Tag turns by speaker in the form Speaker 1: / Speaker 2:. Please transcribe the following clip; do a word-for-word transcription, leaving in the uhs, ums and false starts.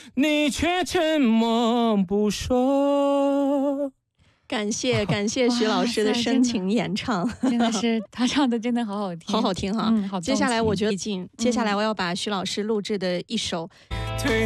Speaker 1: 你却沉默不说。
Speaker 2: 感谢感谢徐老师的深情演唱，
Speaker 3: 真的是他唱的真的好好听，
Speaker 2: 好好听哈。
Speaker 3: 嗯，好。
Speaker 2: 接下来我觉得，接下来我要把徐老师录制的一首。